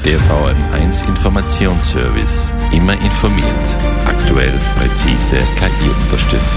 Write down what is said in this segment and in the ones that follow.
Der VM1 Informationsservice. Immer informiert. Aktuell, präzise, KI unterstützt.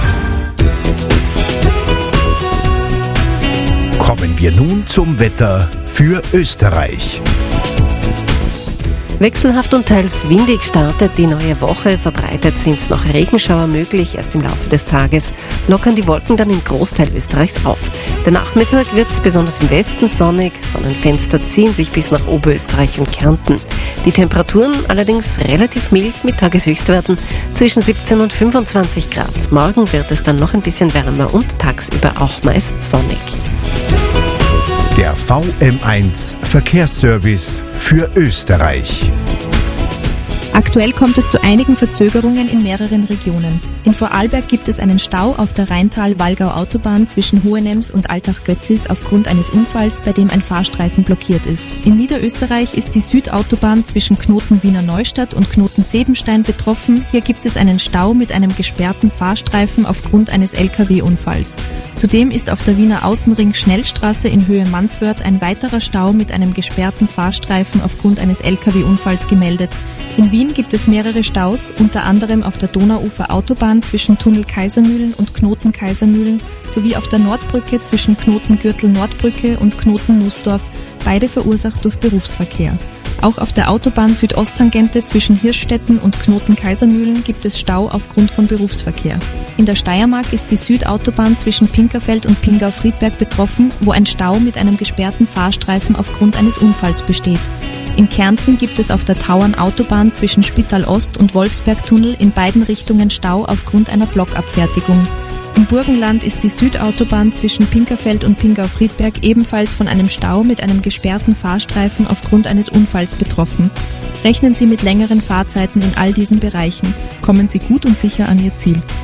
Kommen wir nun zum Wetter für Österreich. Wechselhaft und teils windig startet die neue Woche. Verbreitet sind noch Regenschauer möglich. Erst im Laufe des Tages lockern die Wolken dann im Großteil Österreichs auf. Der Nachmittag wird besonders im Westen sonnig. Sonnenfenster ziehen sich bis nach Oberösterreich und Kärnten. Die Temperaturen allerdings relativ mild mit Tageshöchstwerten zwischen 17 und 25 Grad. Morgen wird es dann noch ein bisschen wärmer und tagsüber auch meist sonnig. Der VM1 Verkehrsservice für Österreich. Aktuell kommt es zu einigen Verzögerungen in mehreren Regionen. In Vorarlberg gibt es einen Stau auf der Rheintal-Wallgau-Autobahn zwischen Hohenems und Altach-Götzis aufgrund eines Unfalls, bei dem ein Fahrstreifen blockiert ist. In Niederösterreich ist die Südautobahn zwischen Knoten Wiener Neustadt und Knoten Sebenstein betroffen. Hier gibt es einen Stau mit einem gesperrten Fahrstreifen aufgrund eines Lkw-Unfalls. Zudem ist auf der Wiener Außenring-Schnellstraße in Höhe Manswörth ein weiterer Stau mit einem gesperrten Fahrstreifen aufgrund eines Lkw-Unfalls gemeldet. In Wien gibt es mehrere Staus, unter anderem auf der Donauufer-Autobahn zwischen Tunnel Kaisermühlen und Knoten Kaisermühlen sowie auf der Nordbrücke zwischen Knoten Gürtel-Nordbrücke und Knoten Nussdorf, beide verursacht durch Berufsverkehr. Auch auf der Autobahn Südosttangente zwischen Hirschstetten und Knoten Kaisermühlen gibt es Stau aufgrund von Berufsverkehr. In der Steiermark ist die Südautobahn zwischen Pinkerfeld und Pingau-Friedberg betroffen, wo ein Stau mit einem gesperrten Fahrstreifen aufgrund eines Unfalls besteht. In Kärnten gibt es auf der Tauern-Autobahn zwischen Spital-Ost und Wolfsbergtunnel in beiden Richtungen Stau aufgrund einer Blockabfertigung. Im Burgenland ist die Südautobahn zwischen Pinkerfeld und Pingau-Friedberg ebenfalls von einem Stau mit einem gesperrten Fahrstreifen aufgrund eines Unfalls betroffen. Rechnen Sie mit längeren Fahrzeiten in all diesen Bereichen. Kommen Sie gut und sicher an Ihr Ziel.